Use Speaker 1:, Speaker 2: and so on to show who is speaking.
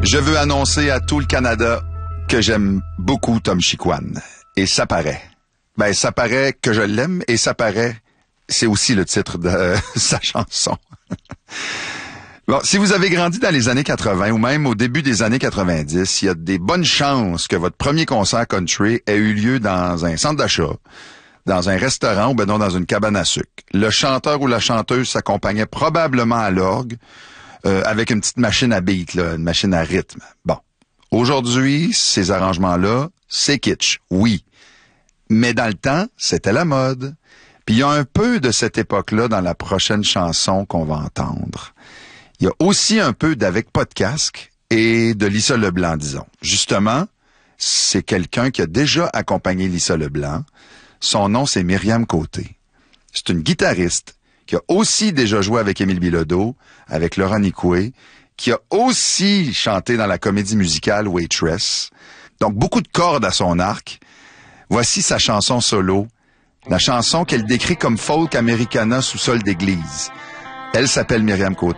Speaker 1: Je veux annoncer à tout le Canada que j'aime beaucoup Tom Chicoine. Et ça paraît. Ben, ça paraît que je l'aime et ça paraît, c'est aussi le titre de sa chanson. Bon, si vous avez grandi dans les années 80 ou même au début des années 90, il y a des bonnes chances que votre premier concert country ait eu lieu dans un centre d'achat, dans un restaurant ou ben non, dans une cabane à sucre. Le chanteur ou la chanteuse s'accompagnait probablement à l'orgue avec une petite machine à beat, là, une machine à rythme. Bon, aujourd'hui, ces arrangements-là, c'est kitsch, oui. Mais dans le temps, c'était la mode. Puis il y a un peu de cette époque-là dans la prochaine chanson qu'on va entendre. Il y a aussi un peu d'Avec pas de casque et de Lisa Leblanc, disons. Justement, c'est quelqu'un qui a déjà accompagné Lisa Leblanc. Son nom, c'est Myriam Côté. C'est une guitariste qui a aussi déjà joué avec Émile Bilodeau, avec Laurent Nicoué, qui a aussi chanté dans la comédie musicale Waitress. Donc, beaucoup de cordes à son arc. Voici sa chanson solo, la chanson qu'elle décrit comme folk americana sous sol d'église. Elle s'appelle Myriam Côté.